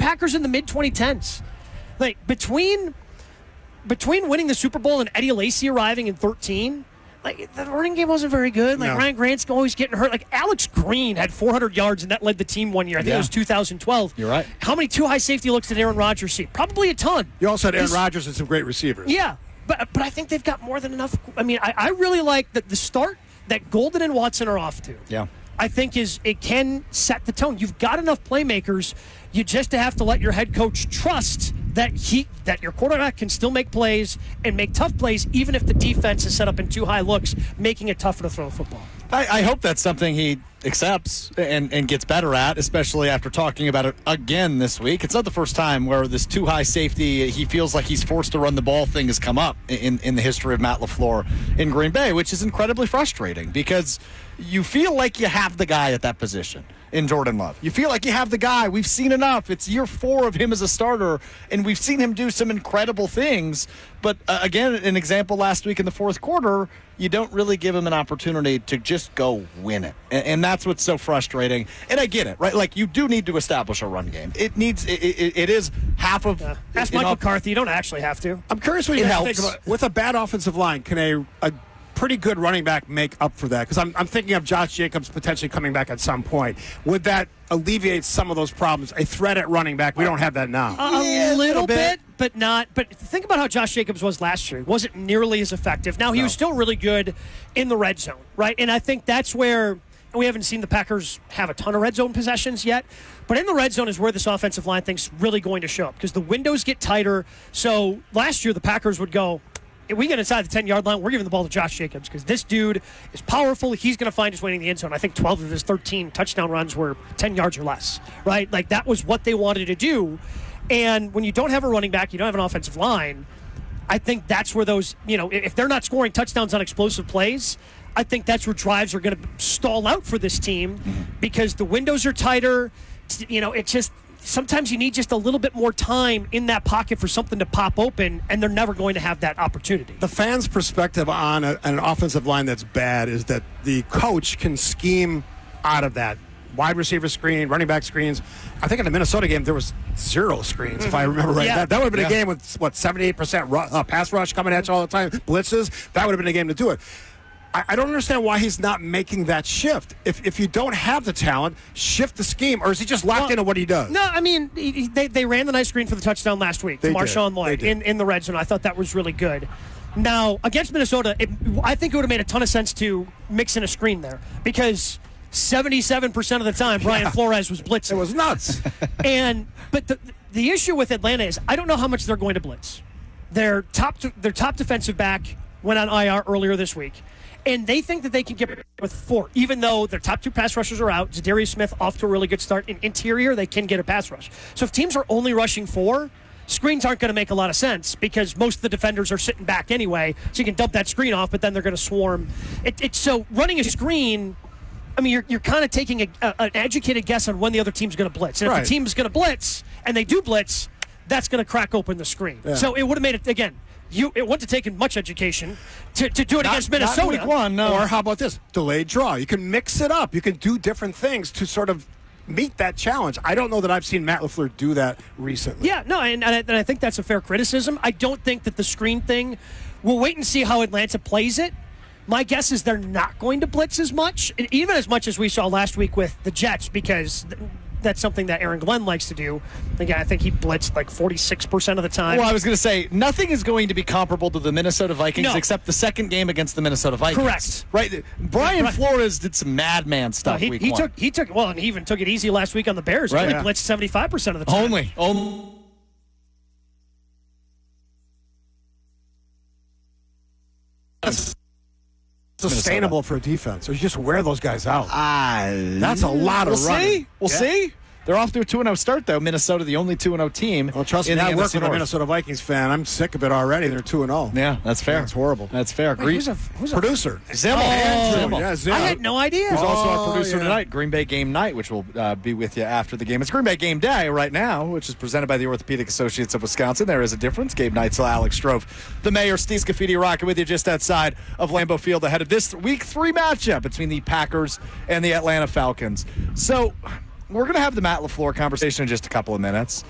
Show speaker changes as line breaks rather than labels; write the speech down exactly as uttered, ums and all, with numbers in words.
Packers in the mid twenty tens. Like, between between winning the Super Bowl and Eddie Lacy arriving in thirteen, like, the running game wasn't very good. Like, no. Ryan Grant's always getting hurt. Like, Alex Green had four hundred yards, and that led the team one year. I think yeah. it was two thousand twelve.
You're right.
How many two high safety looks did Aaron Rodgers see? Probably a ton.
You also had Aaron Rodgers and some great receivers.
Yeah, but but I think they've got more than enough. I mean, I, I really like the, the start that Golden and Watson are off to.
Yeah.
I think is it can set the tone. You've got enough playmakers. You just have to let your head coach trust that he that your quarterback can still make plays and make tough plays, even if the defense is set up in too high looks, making it tougher to throw the football.
I, I hope that's something he accepts and, and gets better at, especially after talking about it again this week. It's not the first time where this too high safety, he feels like he's forced to run the ball thing has come up in, in the history of Matt LaFleur in Green Bay, which is incredibly frustrating because you feel like you have the guy at that position in Jordan Love. You feel like you have the guy. We've seen enough. It's year four of him as a starter, and we've seen him do some incredible things. But, uh, again, an example last week in the fourth quarter, you don't really give him an opportunity to just go win it. And, and that's what's so frustrating. And I get it, right? Like, you do need to establish a run game. It needs, it, it, it is half of.
Yeah. Ask Mike McCarthy. You don't actually have to.
I'm curious what you guys think about. With a bad offensive line, can a, a pretty good running back make up for that? Because I'm, I'm thinking of Josh Jacobs potentially coming back at some point. Would that alleviate some of those problems? A threat at running back, we don't have that now.
A, yeah, a little bit, but not. But think about how Josh Jacobs was last year. He wasn't nearly as effective. Now, he no. was still really good in the red zone, right? And I think that's where – we haven't seen the Packers have a ton of red zone possessions yet, but in the red zone is where this offensive line thing's really going to show up because the windows get tighter. So last year the Packers would go – if we get inside the ten-yard line, we're giving the ball to Josh Jacobs because this dude is powerful. He's going to find his way in the end zone. I think twelve of his thirteen touchdown runs were ten yards or less, right? Like, that was what they wanted to do. And when you don't have a running back, you don't have an offensive line, I think that's where those, you know, if they're not scoring touchdowns on explosive plays, I think that's where drives are going to stall out for this team because the windows are tighter. You know, it's just – sometimes you need just a little bit more time in that pocket for something to pop open, and they're never going to have that opportunity.
The fans' perspective on a, an offensive line that's bad is that the coach can scheme out of that. Wide receiver screen, running back screens. I think in the Minnesota game there was zero screens, mm-hmm. if I remember right.
Yeah.
That, that would have been
yeah.
a game with, what, seventy-eight percent ru- uh, pass rush coming at you all the time, blitzes. That would have been a game to do it. I don't understand why he's not making that shift. If if you don't have the talent, shift the scheme, or is he just locked well, into what he does?
No, I mean, he, they they ran the nice screen for the touchdown last week
they
to Marshawn
did.
Lloyd in, in the red zone. I thought that was really good. Now, against Minnesota, it, I think it would have made a ton of sense to mix in a screen there because seventy-seven percent of the time, Brian yeah. Flores was blitzing.
It was nuts.
and But the, the issue with Atlanta is I don't know how much they're going to blitz. Their top, their top defensive back went on I R earlier this week. And they think that they can get with four, even though their top two pass rushers are out. Zadarius Smith off to a really good start. In interior, they can get a pass rush. So if teams are only rushing four, screens aren't going to make a lot of sense because most of the defenders are sitting back anyway. So you can dump that screen off, but then they're going to swarm. It, it's so running a screen. I mean, you're you're kind of taking a, a, an educated guess on when the other team's going to blitz. And if
right.
the team's going to blitz and they do blitz, that's going to crack open the screen.
Yeah.
So it would have made it again. You, it wouldn't have taken much education to, to do it
not,
against Minnesota.
Not week one, no. Or how about this? Delayed draw. You can mix it up. You can do different things to sort of meet that challenge. I don't know that I've seen Matt LaFleur do that recently.
Yeah, no, and, and, I, and I think that's a fair criticism. I don't think that the screen thing, we'll wait and see how Atlanta plays it. My guess is they're not going to blitz as much, even as much as we saw last week with the Jets, because that's something that Aaron Glenn likes to do. Again, I think he blitzed like forty-six percent of the time.
Well, I was going to say, nothing is going to be comparable to the Minnesota Vikings
no.
except the second game against the Minnesota Vikings.
Correct.
Right? Brian
right.
Flores did some madman stuff
no, he,
week
he
one.
Took, he took, well, and he even took it easy last week on the Bears.
Right.
He
Yeah.
blitzed seventy-five percent of the time.
Only. Only.
Sustainable Minnesota. For a defense, or you just wear those guys out.
Uh,
That's a lot
we'll
of running.
See. We'll yeah. see. They're off to a two and oh start, though. Minnesota, the only two and oh team.
Well, trust me, I work with a Minnesota Vikings fan. I'm sick of it already. They're two and oh.
Yeah, that's fair.
That's horrible.
That's fair.
Wait, who's a, who's a
producer?
Zimmel.
Oh,
Zimmel.
Yeah, Zimmel.
I had no idea.
He's also
oh,
our producer
yeah.
tonight, Green Bay Game Night, which will uh, be with you after the game. It's Green Bay Game Day right now, which is presented by the Orthopedic Associates of Wisconsin. There is a difference. Game Night's Alex Strofe. The mayor, Steve Scafidi, rocking with you just outside of Lambeau Field ahead of this week three matchup between the Packers and the Atlanta Falcons. So we're going to have the Matt LaFleur conversation in just a couple of minutes.